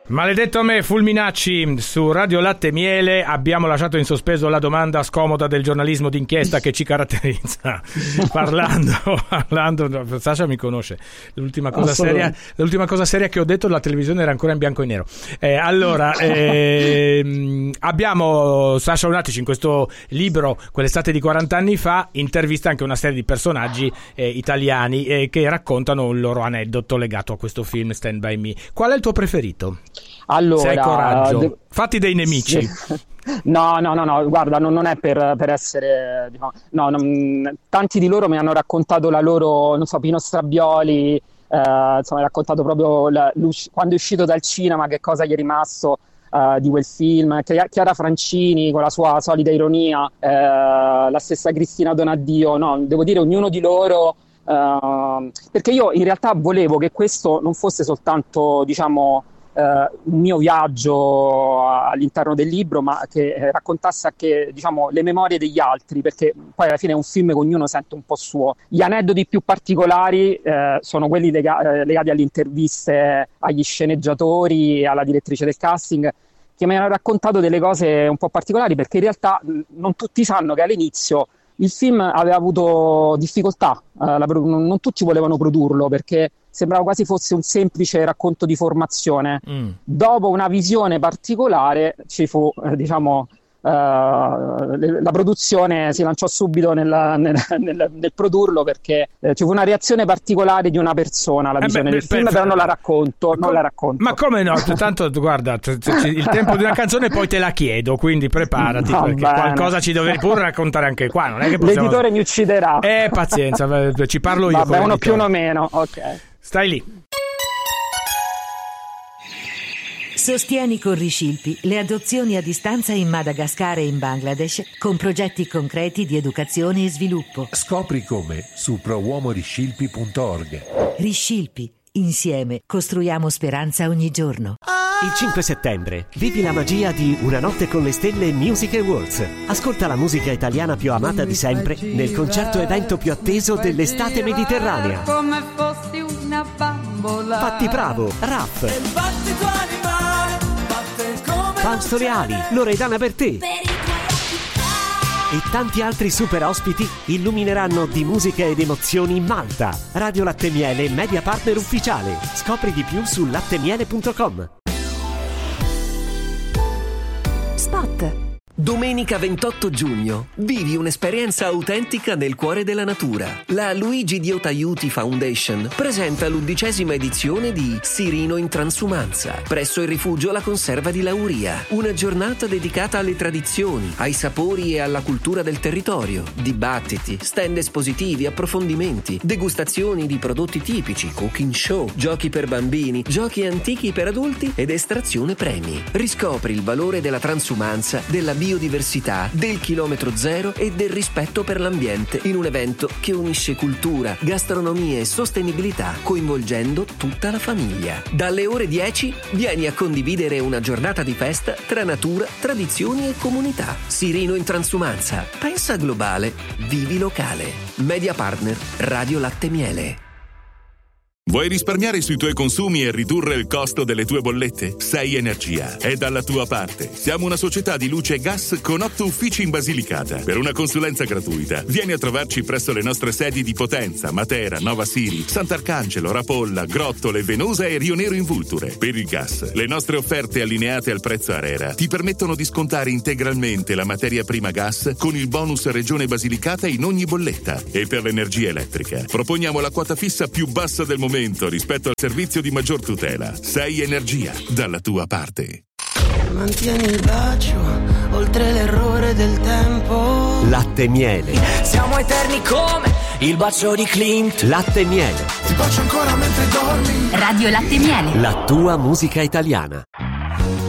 Maledetto a me, Fulminacci, su Radio Latte Miele abbiamo lasciato in sospeso la domanda scomoda del giornalismo d'inchiesta che ci caratterizza. parlando, Sasha mi conosce. L'ultima cosa seria che ho detto alla televisione era ancora in bianco e nero. Abbiamo Sasha Lunatic in questo libro, Quell'estate di 40 anni fa, intervista anche una serie di personaggi italiani che raccontano il loro aneddoto legato a questo film Stand By Me. Qual è il tuo preferito? Allora, se hai coraggio, fatti dei nemici. No, guarda, non è per essere, tanti di loro mi hanno raccontato la loro, Pino Strabioli, insomma, ha raccontato proprio quando è uscito dal cinema che cosa gli è rimasto di quel film. Chiara Francini con la sua solita ironia, la stessa Cristina Donaddio, devo dire ognuno di loro, perché io in realtà volevo che questo non fosse soltanto, un mio viaggio all'interno del libro, ma che raccontasse anche, le memorie degli altri, perché poi alla fine è un film che ognuno sente un po' suo. Gli aneddoti più particolari sono quelli legati alle interviste agli sceneggiatori e alla direttrice del casting, che mi hanno raccontato delle cose un po' particolari, perché in realtà non tutti sanno che all'inizio il film aveva avuto difficoltà, non tutti volevano produrlo perché sembrava quasi fosse un semplice racconto di formazione. Dopo una visione particolare ci fu, la produzione si lanciò subito nel produrlo, perché ci fu una reazione particolare di una persona alla visione del film, però non la racconto. Ma come no? Tanto guarda, il tempo di una canzone poi te la chiedo, quindi preparati, perché qualcosa ci dovevi pure raccontare anche qua. Non è che possiamo... L'editore mi ucciderà. Pazienza, ci parlo io. Vabbè, uno più uno meno, ok. Stai lì. Sostieni con Riscilpi le adozioni a distanza in Madagascar e in Bangladesh con progetti concreti di educazione e sviluppo. Scopri come su prouomoriscilpi.org. Riscilpi. Insieme costruiamo speranza ogni giorno. Il 5 settembre vivi la magia di Una notte con le stelle Music Awards. Ascolta la musica italiana più amata di sempre nel concerto evento più atteso dell'estate mediterranea. Come fossi una bambola. Fatti Bravo, Raff, Fausto Leali, Loredana Bertè e tanti altri super ospiti illumineranno di musica ed emozioni Malta. Radio Latte Miele, media partner ufficiale. Scopri di più su lattemiele.com. Spot. Domenica 28 giugno vivi un'esperienza autentica nel cuore della natura. La Luigi Diotta Aiuti Foundation presenta l'11ª edizione di Sirino in Transumanza presso il rifugio La Conserva di Lauria. Una giornata dedicata alle tradizioni, ai sapori e alla cultura del territorio. Dibattiti, stand espositivi, approfondimenti, degustazioni di prodotti tipici, cooking show, giochi per bambini, giochi antichi per adulti ed estrazione premi. Riscopri il valore della transumanza, della biodiversità, del chilometro zero e del rispetto per l'ambiente in un evento che unisce cultura, gastronomia e sostenibilità, coinvolgendo tutta la famiglia. Dalle ore 10 vieni a condividere una giornata di festa tra natura, tradizioni e comunità. Sirino in Transumanza. Pensa globale, vivi locale. Media partner Radio Latte Miele. Vuoi risparmiare sui tuoi consumi e ridurre il costo delle tue bollette? Sei Energia è dalla tua parte. Siamo una società di luce e gas con 8 uffici in Basilicata. Per una consulenza gratuita, vieni a trovarci presso le nostre sedi di Potenza, Matera, Nova Siri, Sant'Arcangelo, Rapolla, Grottole, Venosa e Rio Nero in Vulture. Per il gas, le nostre offerte allineate al prezzo ARERA ti permettono di scontare integralmente la materia prima gas con il bonus Regione Basilicata in ogni bolletta. E per l'energia elettrica, proponiamo la quota fissa più bassa del momento rispetto al servizio di maggior tutela. Sei Energia, dalla tua parte. Mantieni il bacio oltre l'errore del tempo. Latte Miele. Siamo eterni come il bacio di Clint. Latte Miele. Ti bacio ancora mentre dormi. Radio Latte Miele. La tua musica italiana.